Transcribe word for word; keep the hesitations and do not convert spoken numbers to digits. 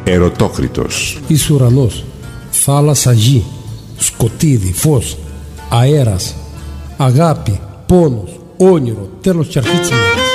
Ερωτόκριτος. Εις ουρανός, θάλασσα, γη, σκοτίδι, φως, αέρας, αγάπη, πόνος, όνειρο, τέλος και αρχή της ημέρας.